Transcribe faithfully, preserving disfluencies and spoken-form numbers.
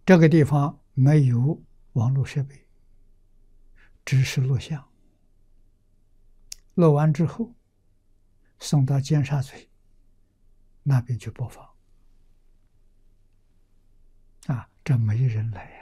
这个地方没有网络设备，只是录像。录完之后，送到尖沙咀那边去播放。啊，这没人来呀、